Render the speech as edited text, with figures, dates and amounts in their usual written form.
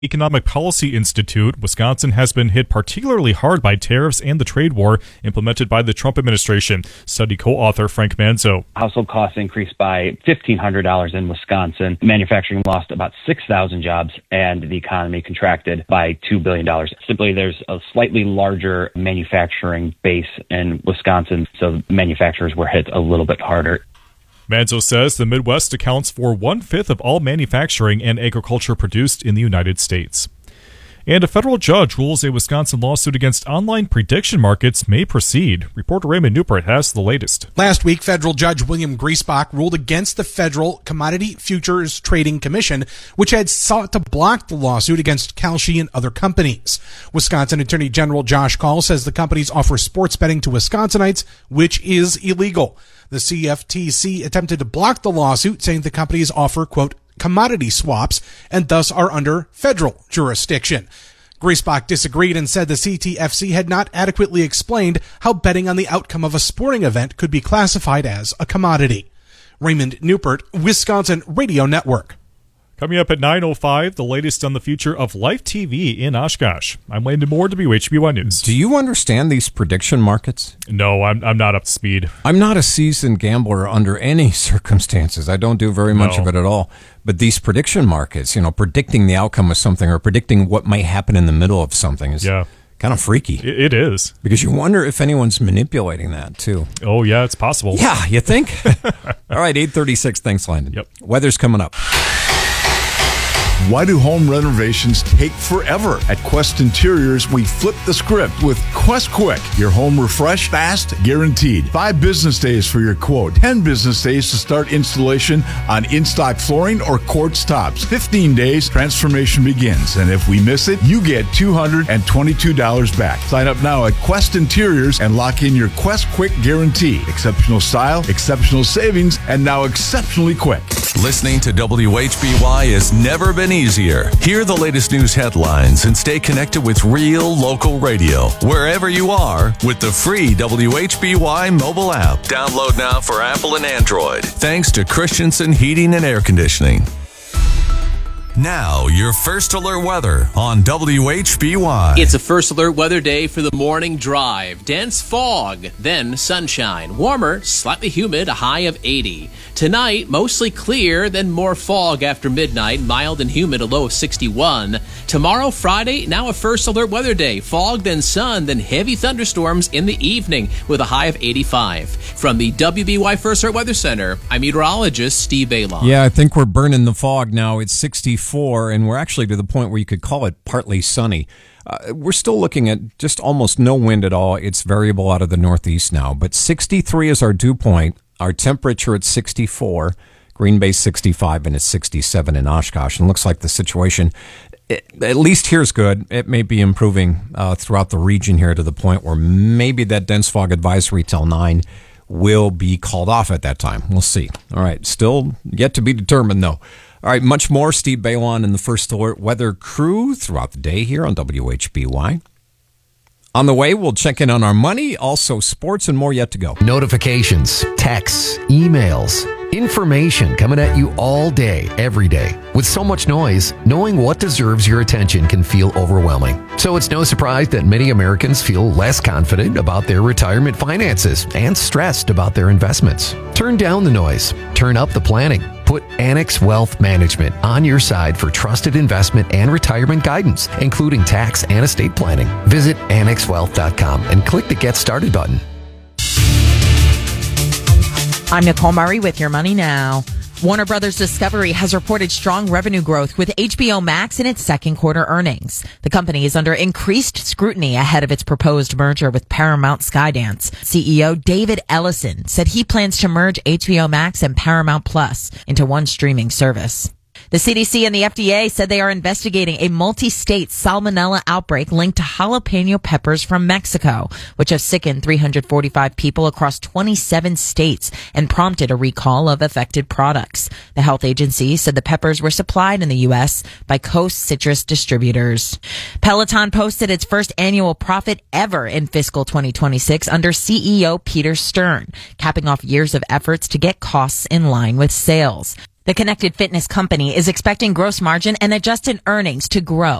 Economic Policy Institute, Wisconsin has been hit particularly hard by tariffs and the trade war implemented by the Trump administration. Study co-author Frank Manzo. Household costs increased by $1,500 in Wisconsin. Manufacturing lost about 6,000 jobs, and the economy contracted by $2 billion. Simply, there's a slightly larger manufacturing base in Wisconsin, so manufacturers were hit a little bit harder. Manzo says the Midwest accounts for 1/5 of all manufacturing and agriculture produced in the United States. And a federal judge rules a Wisconsin lawsuit against online prediction markets may proceed. Reporter Raymond Newport has the latest. Last week, federal judge William Griesbach ruled against the Federal Commodity Futures Trading Commission, which had sought to block the lawsuit against Kalshi and other companies. Wisconsin Attorney General Josh Kaul says the companies offer sports betting to Wisconsinites, which is illegal. The CFTC attempted to block the lawsuit, saying the companies offer, quote, commodity swaps and thus are under federal jurisdiction. Griesbach disagreed and said the CTFC had not adequately explained how betting on the outcome of a sporting event could be classified as a commodity. Raymond Newport, Wisconsin Radio Network. Coming up at 9:05, the latest on the future of live TV in Oshkosh. I'm Landon Moore, WHB1 News. Do you understand these prediction markets? No, I'm not up to speed. I'm not a seasoned gambler under any circumstances. I don't do very much of it at all. But these prediction markets, predicting the outcome of something or predicting what might happen in the middle of something is kind of freaky. It is. Because you wonder if anyone's manipulating that, too. Oh, yeah, it's possible. Yeah, you think? All right, 8:36. Thanks, Landon. Yep. Weather's coming up. Why do home renovations take forever? At Quest Interiors, we flip the script with Quest Quick. Your home refreshed, fast, guaranteed. 5 business days for your quote. 10 business days to start installation on in-stock flooring or quartz tops. 15 days, transformation begins. And if we miss it, you get $222 back. Sign up now at Quest Interiors and lock in your Quest Quick guarantee. Exceptional style, exceptional savings, and now exceptionally quick. Listening to WHBY has never been easier. Hear the latest news headlines and stay connected with real local radio wherever you are with the free WHBY mobile app. Download now for Apple and Android. Thanks to Christensen Heating and Air Conditioning. Now, your First Alert weather on WHBY. It's a First Alert weather day for the morning drive. Dense fog, then sunshine. Warmer, slightly humid, a high of 80. Tonight, mostly clear, then more fog after midnight. Mild and humid, a low of 61. Tomorrow, Friday, now a First Alert weather day. Fog, then sun, then heavy thunderstorms in the evening with a high of 85. From the WBY First Alert Weather Center, I'm meteorologist Steve Bailon. Yeah, I think we're burning the fog now. It's 64, and we're actually to the point where you could call it partly sunny. We're still looking at just almost no wind at all. It's variable out of the northeast now, but 63 is our dew point. Our temperature at 64, Green Bay 65, and it's 67 in Oshkosh. And looks like the situation, at least here's good. It may be improving throughout the region here to the point where maybe that dense fog advisory till 9 will be called off at that time. We'll see. All right, still yet to be determined, though. All right, much more. Steve Bailon and the First Alert weather crew throughout the day here on WHBY. On the way, we'll check in on our money, also sports, and more yet to go. Notifications, texts, emails, information coming at you all day, every day. With so much noise, knowing what deserves your attention can feel overwhelming. So it's no surprise that many Americans feel less confident about their retirement finances and stressed about their investments. Turn down the noise. Turn up the planning. Put Annex Wealth Management on your side for trusted investment and retirement guidance, including tax and estate planning. Visit annexwealth.com and click the Get Started button. I'm Nicole Murray with Your Money Now. Warner Brothers Discovery has reported strong revenue growth with HBO Max in its second quarter earnings. The company is under increased scrutiny ahead of its proposed merger with Paramount Skydance. CEO David Ellison said he plans to merge HBO Max and Paramount Plus into one streaming service. The CDC and the FDA said they are investigating a multi-state salmonella outbreak linked to jalapeno peppers from Mexico, which have sickened 345 people across 27 states and prompted a recall of affected products. The health agency said the peppers were supplied in the U.S. by Coast Citrus Distributors. Peloton posted its first annual profit ever in fiscal 2026 under CEO Peter Stern, capping off years of efforts to get costs in line with sales. The connected fitness company is expecting gross margin and adjusted earnings to grow.